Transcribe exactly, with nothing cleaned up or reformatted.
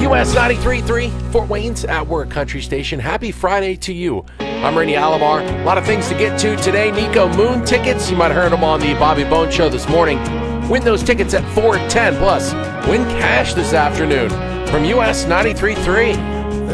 U S ninety-three point three, Fort Wayne's at Work Country Station. Happy Friday to you. I'm Randy Alomar. A lot of things to get to today. Nico Moon tickets. You might have heard him on the Bobby Bones Show this morning. Win those tickets at four ten. Plus, win cash this afternoon from U S ninety-three point three.